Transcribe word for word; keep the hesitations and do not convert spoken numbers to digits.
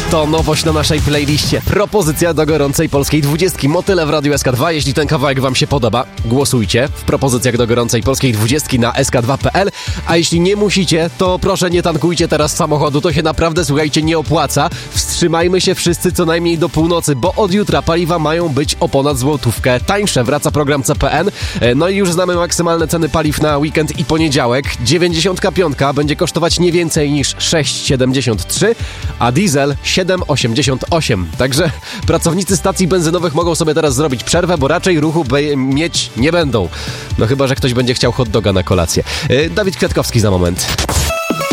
To nowość na naszej playliście. Propozycja do gorącej polskiej dwudziestki. Motyle w Radiu S K dwa. Jeśli ten kawałek wam się podoba, głosujcie w propozycjach do gorącej polskiej dwudziestki na S K dwa kropka P L. A jeśli nie musicie, to proszę nie tankujcie teraz samochodu. To się naprawdę, słuchajcie, nie opłaca. Wstrzymajmy się wszyscy co najmniej do północy, bo od jutra paliwa mają być o ponad złotówkę tańsze. Wraca program C P N. No i już znamy maksymalne ceny paliw na weekend i poniedziałek. dziewięćdziesiątka pięć będzie kosztować nie więcej niż sześć siedemdziesiąt trzy, a diesel siedem osiemdziesiąt osiem. Także pracownicy stacji benzynowych mogą sobie teraz zrobić przerwę, bo raczej ruchu be- mieć nie będą. No chyba że ktoś będzie chciał hot doga na kolację. Dawid Kwiatkowski za moment.